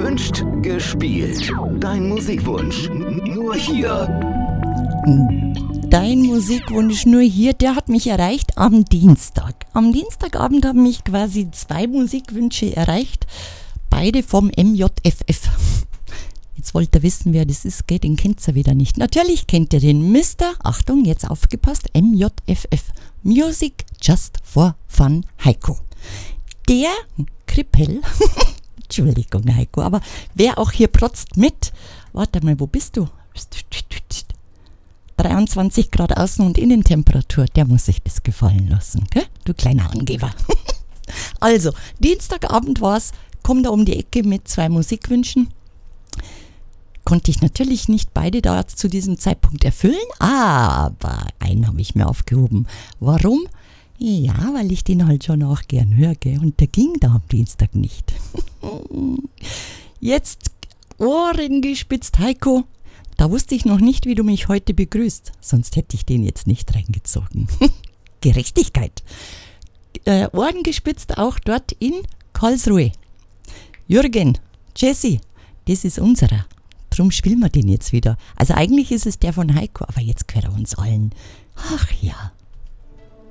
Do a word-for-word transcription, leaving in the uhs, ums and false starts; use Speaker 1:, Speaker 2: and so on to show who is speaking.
Speaker 1: Gewünscht, gespielt. Dein Musikwunsch. Nur hier.
Speaker 2: Dein Musikwunsch nur hier, der hat mich erreicht am Dienstag. Am Dienstagabend haben mich quasi zwei Musikwünsche erreicht. Beide vom M J F F. Jetzt wollt ihr wissen, wer das ist, gell? Den kennt ihr wieder nicht. Natürlich kennt ihr den Mister, Achtung, jetzt aufgepasst, M J F F. Music Just for Fun Heiko. Der Krippel, Entschuldigung Heiko, aber wer auch hier protzt mit, warte mal, wo bist du? dreiundzwanzig Grad Außen- und Innentemperatur, der muss sich das gefallen lassen, gell? Du kleiner Angeber. Also, Dienstagabend war's, komm da um die Ecke mit zwei Musikwünschen. Konnte ich natürlich nicht beide da zu diesem Zeitpunkt erfüllen, aber einen habe ich mir aufgehoben. Warum? Ja, weil ich den halt schon auch gern höre, gell? Und der ging da am Dienstag nicht. Jetzt Ohren gespitzt, Heiko. Da wusste ich noch nicht, wie du mich heute begrüßt. Sonst hätte ich den jetzt nicht reingezogen. Gerechtigkeit. Äh, Ohren gespitzt auch dort in Karlsruhe. Jürgen, Jesse, das ist unserer. Drum spielen wir den jetzt wieder. Also eigentlich ist es der von Heiko, aber jetzt gehört er uns allen. Ach ja.